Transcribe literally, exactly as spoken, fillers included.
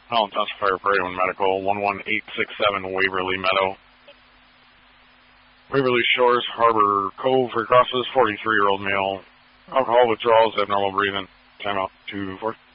Allen Township Fire Prairie One Medical, one one eight six seven Waverly Meadow. Waverly Shores, Harbor Cove, recrosses, forty-three-year-old male. Alcohol withdrawals, abnormal breathing. Timeout, two four.